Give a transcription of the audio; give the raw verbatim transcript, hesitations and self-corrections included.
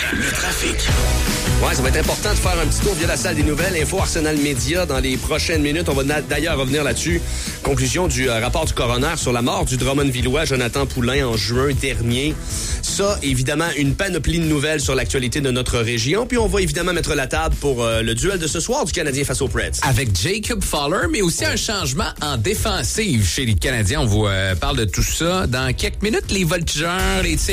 le trafic. Ouais, ça va être important de faire un petit tour via la salle des nouvelles, Info Arsenal Média, dans les prochaines minutes. On va na- d'ailleurs revenir là-dessus. Conclusion du euh, rapport du coroner sur la mort du Drummondvillois Jonathan Poulain en juin dernier. Ça, évidemment, une panoplie de nouvelles sur l'actualité de notre région. Puis on va évidemment mettre la table pour euh, le duel de ce soir du Canadien face aux Preds. Avec Jacob Fowler, mais aussi un changement en défensive chez les Canadiens. On vous euh, parle de tout ça dans quelques minutes. Les voltigeurs, les